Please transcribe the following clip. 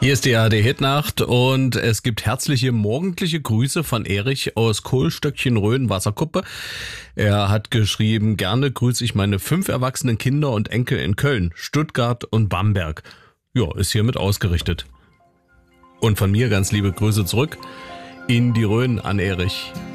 Hier ist die ARD Hitnacht und es gibt herzliche morgendliche Grüße von Erich aus Kohlstöckchen Rhön Wasserkuppe. Er hat geschrieben, gerne grüße ich meine 5 erwachsenen Kinder und Enkel in Köln, Stuttgart und Bamberg. Ja, ist hiermit ausgerichtet. Und von mir ganz liebe Grüße zurück in die Rhön an Erich.